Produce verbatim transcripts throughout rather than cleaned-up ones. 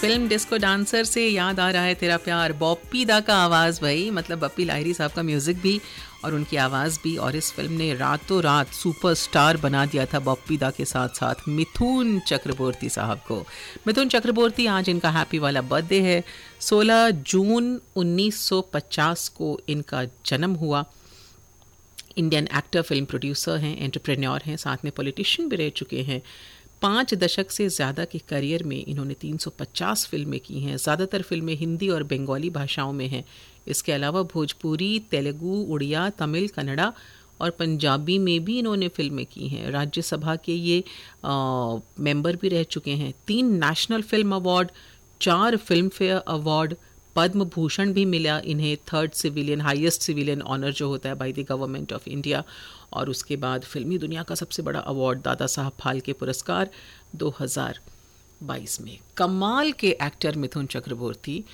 Film disco dancer से याद आ रहा है तेरा प्यार, बॉप्पी दा का आवाज़ भाई, मतलब बप्पी लाहिरी साहब का म्यूज़िक भी और उनकी आवाज़ भी। और इस फिल्म ने रातों रात सुपरस्टार बना दिया था बॉप्पी दा के साथ साथ मिथुन चक्रवर्ती साहब को। मिथुन चक्रवर्ती आज इनका हैप्पी वाला बर्थडे है। सोलह जून उन्नीस सौ पचास को इनका जन्म हुआ। इंडियन एक्टर, फिल्म प्रोड्यूसर हैं, एंटरप्रेन्योर हैं, साथ में पॉलिटिशियन भी रह चुके हैं। पाँच दशक से ज़्यादा के करियर में इन्होंने तीन सौ पचास फिल्में की हैं। ज़्यादातर फिल्में हिंदी और बंगाली भाषाओं में हैं। इसके अलावा भोजपुरी, तेलुगु, उड़िया, तमिल, कन्नड़ा और पंजाबी में भी इन्होंने फिल्में की हैं। राज्यसभा के ये आ, मेंबर भी रह चुके हैं। तीन नेशनल फिल्म अवार्ड, चार film fair award, Padma Bhushan भी मिला इन्हें, third civilian highest civilian honour जो होता है by the government of India. और उसके बाद फिल्मी दुनिया का सबसे बड़ा अवार्ड दादा साहब फाल्के पुरस्कार दो हज़ार बाईस में। कमाल के एक्टर मिथुन चक्रवर्ती,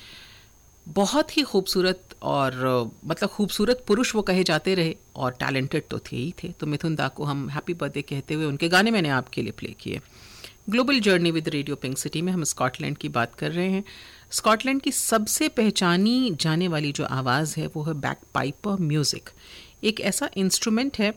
बहुत ही खूबसूरत और मतलब खूबसूरत पुरुष वो कहे जाते रहे और टैलेंटेड तो थे ही थे। तो मिथुन दा को हम हैप्पी बर्थडे कहते हुए उनके गाने मैंने आपके लिए प्ले किए। Global journey with radio pink city में हम स्कॉटलैंड की बात कर रहे हैं। स्कॉटलैंड की सबसे पहचानी जाने वाली जो आवाज़ है वो है बैक पाइपर म्यूज़िक। एक ऐसा इंस्ट्रूमेंट है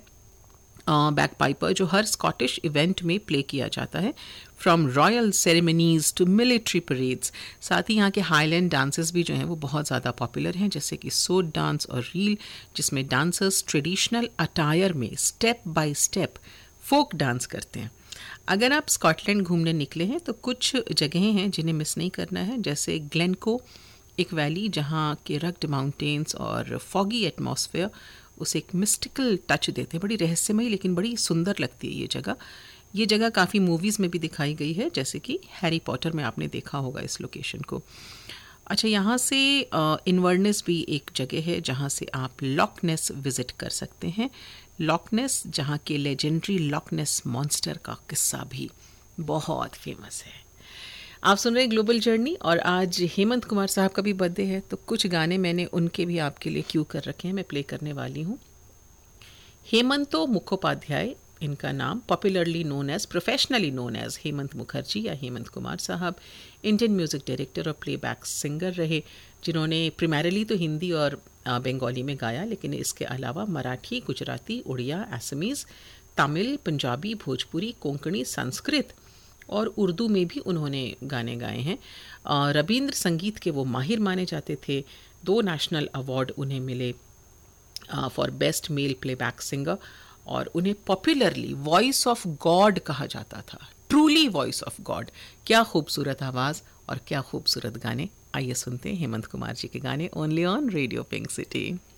बैक uh, पाइपर जो हर स्कॉटिश इवेंट में प्ले किया जाता है, from royal ceremonies to military parades. साथ ही यहाँ के हाईलैंड डांसेस भी जो हैं वो बहुत ज़्यादा पॉपुलर हैं, जैसे कि सोड डांस और रील, जिसमें डांसर्स ट्रेडिशनल अटायर में step by step folk dance करते हैं। अगर आप स्कॉटलैंड घूमने निकले हैं तो कुछ जगहें हैं जिन्हें मिस नहीं करना है, जैसे ग्लेनको, एक वैली जहाँ के रग्ड माउंटेन्स और फॉगी एटमॉस्फेयर उसे एक मिस्टिकल टच देते हैं। बड़ी रहस्यमयी लेकिन बड़ी सुंदर लगती है ये जगह। ये जगह काफ़ी मूवीज़ में भी दिखाई गई है, जैसे कि हैरी पॉटर में आपने देखा होगा इस लोकेशन को। अच्छा, यहाँ से इन्वर्नेस भी एक जगह है जहाँ से आप लॉकनेस विज़िट कर सकते हैं। लॉकनेस, जहाँ के लेजेंडरी लॉकनेस मॉन्स्टर का किस्सा भी बहुत फेमस है। आप सुन रहे हैं ग्लोबल जर्नी और आज हेमंत कुमार साहब का भी बर्थडे है, तो कुछ गाने मैंने उनके भी आपके लिए क्यू कर रखे हैं, मैं प्ले करने वाली हूँ। हेमंतो मुखोपाध्याय इनका नाम, popularly known as, professionally known as Hemant Mukherjee या हेमंत कुमार साहब, इंडियन म्यूज़िक डायरेक्टर और प्लेबैक सिंगर रहे, जिन्होंने प्राइमरीली तो हिंदी और बंगाली में गाया, लेकिन इसके अलावा मराठी, गुजराती, उड़िया, असमीज़, तमिल, पंजाबी, भोजपुरी, कोंकणी, संस्कृत और उर्दू में भी उन्होंने गाने गाए हैं। रविंद्र संगीत के वो माहिर माने जाते थे। दो नेशनल अवार्ड उन्हें मिले for best male playback singer, और उन्हें पॉपुलरली वॉइस ऑफ गॉड कहा जाता था, ट्रूली वॉइस ऑफ गॉड। क्या खूबसूरत आवाज़ और क्या खूबसूरत गाने। आइए सुनते हैं हेमंत कुमार जी के गाने, only on radio pink city.